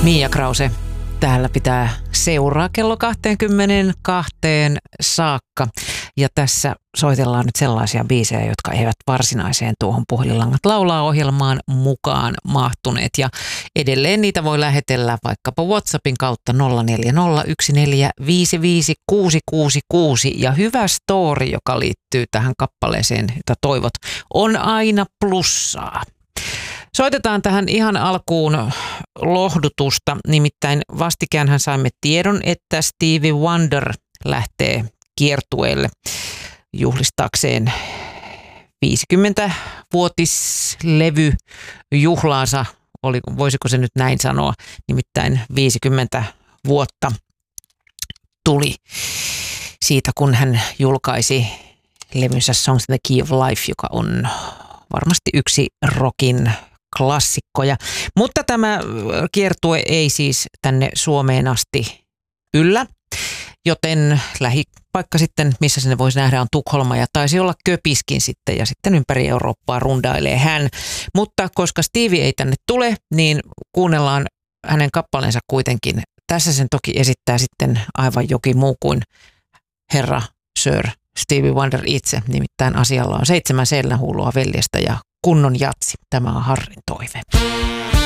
Mia Krause täällä pitää seuraa kello 22 saakka. Ja tässä soitellaan nyt sellaisia biisejä, jotka eivät varsinaiseen tuohon Puhelinlangat laulaa -ohjelmaan mukaan mahtuneet. Ja edelleen niitä voi lähetellä vaikkapa WhatsAppin kautta 0401455666. Ja hyvä story, joka liittyy tähän kappaleeseen, jota toivot, on aina plussaa. Soitetaan tähän ihan alkuun lohdutusta, nimittäin vastikäänhän saimme tiedon, että Stevie Wonder lähtee kiertueelle juhlistaakseen 50-vuotislevyjuhlaansa, voisiko se nyt näin sanoa, nimittäin 50 vuotta tuli siitä, kun hän julkaisi levynsä Songs in the Key of Life, joka on varmasti yksi rockin klassikkoja. Mutta tämä kiertue ei siis tänne Suomeen asti yllä, joten lähipaikka sitten, missä sinne voisi nähdä, on Tukholma ja taisi olla Köpiskin sitten ja sitten ympäri Eurooppaa rundailee hän. Mutta koska Stevie ei tänne tule, niin kuunnellaan hänen kappaleensa kuitenkin. Tässä sen toki esittää sitten aivan jokin muu kuin herra Sir Stevie Wonder itse, nimittäin asialla on 7 sellähuulua veljestä ja kunnon jatsi. Tämä on Harrin toive.